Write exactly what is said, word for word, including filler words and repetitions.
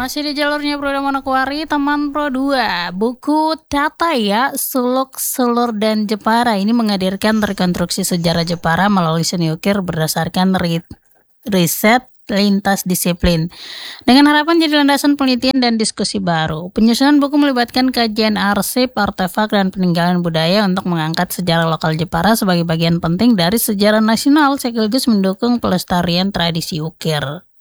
Masih di jalurnya Pro Manokwari, teman Pro dua. Buku Tata ya, Suluk, Sulur, dan Jepara ini menghadirkan rekonstruksi sejarah Jepara melalui seni ukir berdasarkan ri- riset lintas disiplin. Dengan harapan jadi landasan penelitian dan diskusi baru. Penyusunan buku melibatkan kajian arsip, artefak, dan peninggalan budaya untuk mengangkat sejarah lokal Jepara sebagai bagian penting dari sejarah nasional sekaligus mendukung pelestarian tradisi ukir.